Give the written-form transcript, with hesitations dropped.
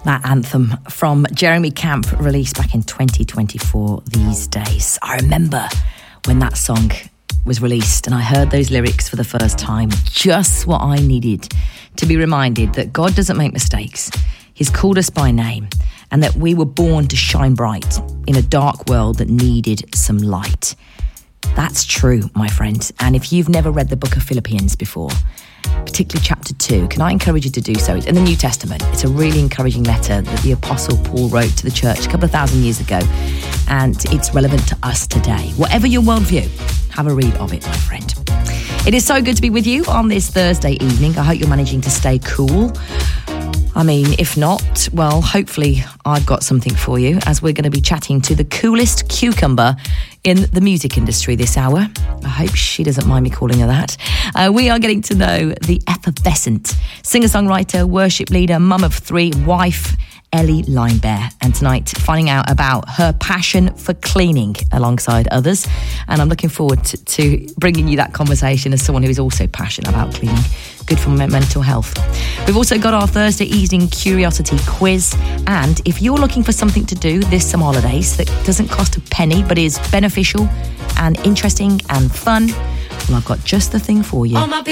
That anthem from Jeremy Camp, released back in 2024 these days. I remember when that song was released and I heard those lyrics for the first time. Just what I needed to be reminded that God doesn't make mistakes. He's called us by name and that we were born to shine bright in a dark world that needed some light. That's true, my friend. And if you've never read the book of Philippians before, particularly chapter 2, can I encourage you to do so? It's in the New Testament. It's a really encouraging letter that the Apostle Paul wrote to the church a couple of thousand years ago, and it's relevant to us today. Whatever your worldview, have a read of it, my friend. It is so good to be with you on this Thursday evening. I hope you're managing to stay cool. I mean, if not, well, hopefully I've got something for you, as we're going to be chatting to the coolest cucumber in the music industry this hour. I hope she doesn't mind me calling her that. We are getting to know the effervescent singer-songwriter, worship leader, mum of 3, wife, Ellie Linebear, and tonight finding out about her passion for cleaning alongside others. And I'm looking forward to bringing you that conversation as someone who is also passionate about cleaning. Good for mental health. We've also got our Thursday evening curiosity quiz. And if you're looking for something to do this summer holidays that doesn't cost a penny but is beneficial and interesting and fun, well, I've got just the thing for you.